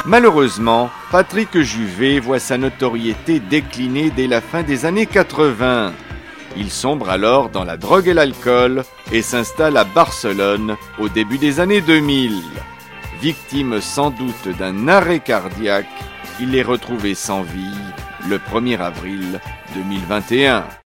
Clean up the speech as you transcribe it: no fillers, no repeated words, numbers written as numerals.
Malheureusement, Patrick Juvet voit sa notoriété décliner dès la fin des années 80. Il sombre alors dans la drogue et l'alcool et s'installe à Barcelone au début des années 2000. Victime sans doute d'un arrêt cardiaque, il est retrouvé sans vie le 1er avril 2021.